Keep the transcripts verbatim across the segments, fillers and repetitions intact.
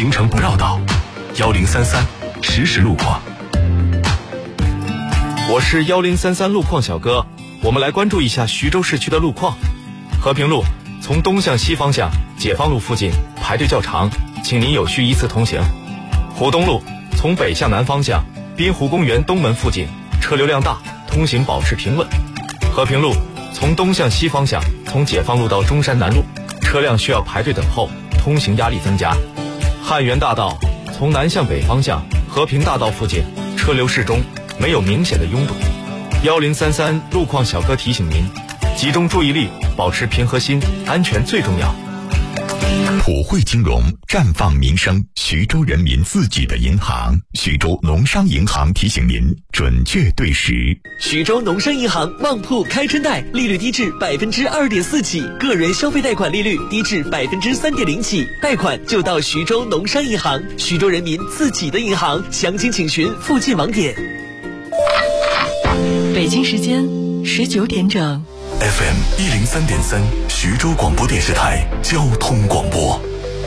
行程不绕道，幺零三三实时路况。 我是幺零三三路况小哥，我们来关注一下徐州市区的路况。和平路从东向西方向解放路附近排队较长，请您有序依次通行。湖东路从北向南方向滨湖公园东门附近车流量大，通行保持平稳。和平路从东向西方向从解放路到中山南路车辆需要排队等候，通行压力增加。汉源大道从南向北方向和平大道附近车流适中，没有明显的拥堵。幺零三三路况小哥提醒您，集中注意力，保持平和心，安全最重要。 普惠金融绽放民生，徐州人民自己的银行，徐州农商银行提醒您准确对时。 徐州农商银行旺铺开春贷，利率低至百分之二点四起，个人消费贷款利率低至百分之三点零起，贷款就到徐州农商银行，徐州人民自己的银行，详情请询附近网点。 北京时间十九点整。 F M 一零三点三，徐州广播电视台交通广播。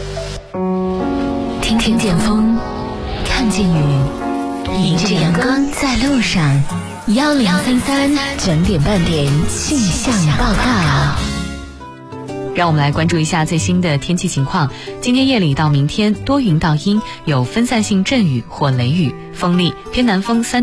听听见风，看见雨，迎着阳光在路上。幺零三三整点半点气象报告。 让我们来关注一下最新的天气情况。今天夜里到明天多云到阴，有分散性阵雨或雷雨，风力偏南风三。